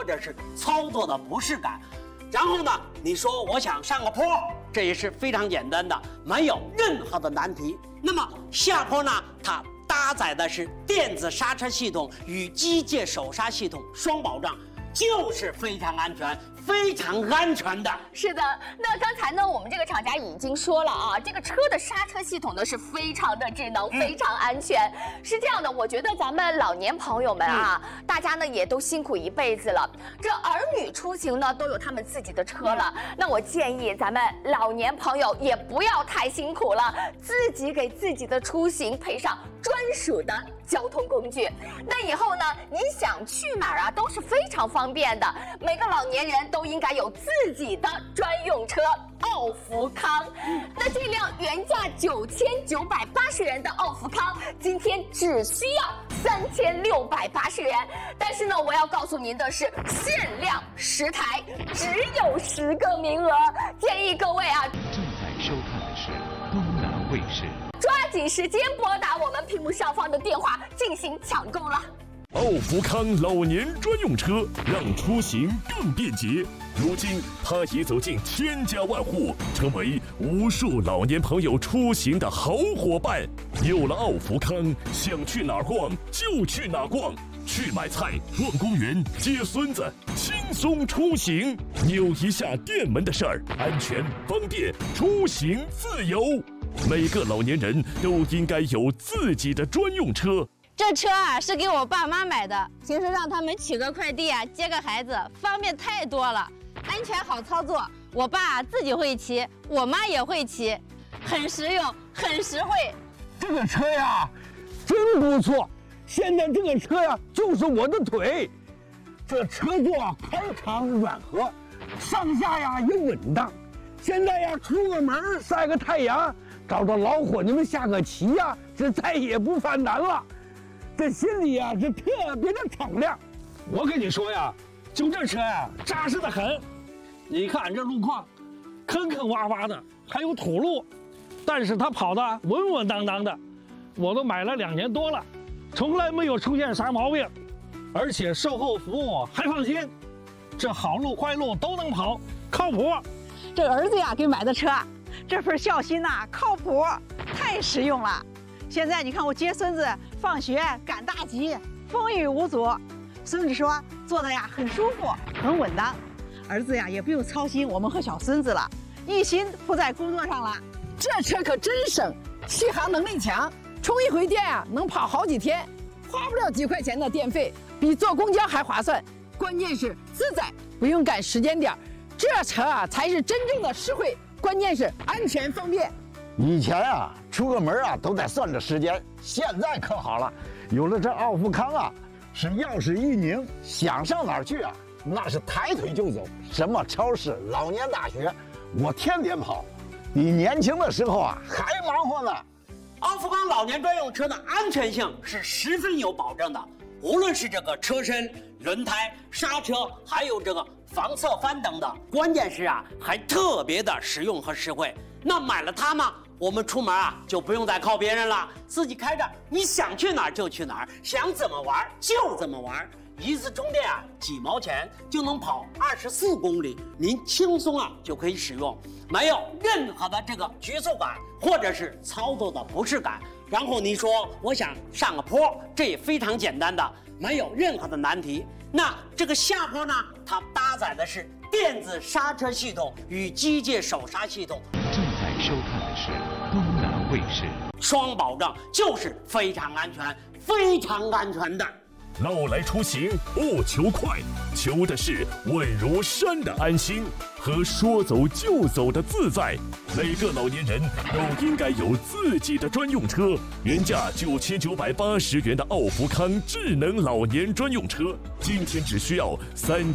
或者是操作的不适感。然后呢，你说我想上个坡，这也是非常简单的，没有任何的难题。那么下坡呢，它搭载的是电子刹车系统与机械手刹系统双保障，就是非常安全。非常安全的。 是的，那刚才呢，我们这个厂家已经说了啊，这个车的刹车系统呢是非常的智能，非常安全。是这样的，我觉得咱们老年朋友们啊，大家呢也都辛苦一辈子了，这儿女出行呢都有他们自己的车了。那我建议咱们老年朋友也不要太辛苦了，自己给自己的出行配上专属的交通工具。那以后呢，你想去哪儿啊，都是非常方便的。每个老年人都应该有自己的专用车奥福康。那这辆原价9980元的奥福康，今天只需要3680元。但是呢，我要告诉您的是，限量10台，只有10个名额。建议各位啊， 正在收看的是东南卫视。 抓紧时间拨打我们屏幕上方的电话进行抢购了。 奥福康老年专用车，让出行更便捷。如今，它已走进千家万户，成为无数老年朋友出行的好伙伴。有了奥福康，想去哪儿逛就去哪儿逛，去买菜、逛公园、接孙子，轻松出行。扭一下电门的事儿，安全、方便，出行自由。每个老年人都应该有自己的专用车。 这车啊是给我爸妈买的，平时让他们取个快递啊，接个孩子，方便太多了，安全好操作。我爸自己会骑，我妈也会骑，很实用，很实惠。 这个车呀，真不错。现在这个车呀，就是我的腿。这车座宽敞软和，上下呀也稳当。现在呀，出个门晒个太阳，找着老伙计们下个棋呀，这再也不犯难了。这心里呀是特别的敞亮。我跟你说呀，就这车呀，扎实的很。你看这路况，坑坑洼洼的，还有土路，但是它跑得稳稳当当的。我都买了2年多了，从来没有出现啥毛病，而且售后服务还放心。这好路坏路都能跑，靠谱。 这儿子呀给买的车，这份孝心呐，靠谱，太实用了。现在你看我接孙子放学赶大集，风雨无阻。孙子说坐的呀很舒服，很稳当。儿子呀也不用操心我们和小孙子了，一心扑在工作上了。 这车可真省，续航能力强，充一回电啊能跑好几天，花不了几块钱的电费，比坐公交还划算。关键是自在，不用赶时间点，这车啊才是真正的实惠，关键是安全方便。 以前啊，出个门啊都得算着时间，现在可好了，有了这奥福康啊，是钥匙一拧，想上哪儿去啊，那是抬腿就走。什么超市、老年大学，我天天跑，比年轻的时候啊还忙活呢。 奥福康老年专用车的安全性是十分有保证的，无论是这个车身、轮胎、刹车，还有这个防侧翻等等，关键是啊还特别的实用和实惠。那买了它吗？我们出门啊就不用再靠别人了，自己开着，你想去哪儿就去哪儿，想怎么玩就怎么玩。一次充电啊几毛钱就能跑24公里，您轻松啊就可以使用，没有任何的这个局促感或者是操作的不适感。然后你说我想上个坡，这也非常简单的，没有任何的难题。那这个下坡呢，它搭载的是电子刹车系统与机械手刹系统。 正在收看的是东南卫视。 双保障，就是非常安全，非常安全的。 老来出行不求快，求的是稳如山的安心和说走就走的自在。每个老年人都应该有自己的专用车。原价9980元的奥福康智能老年专用车，今天只需要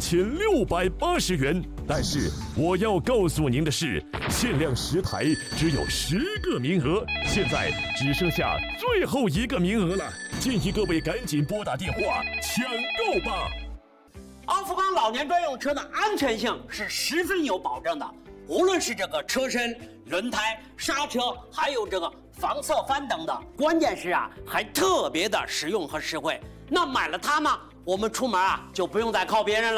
3680元。但是我要告诉您的是，限量10台，只有10个名额，现在只剩下最后1个名额了。建议各位赶紧拨打电话抢购吧。 奥福康老年专用车的安全性是十分有保证的，无论是这个车身、轮胎、刹车，还有这个防侧翻等等，关键是啊还特别的实用和实惠。那买了它吗？我们出门啊就不用再靠别人了。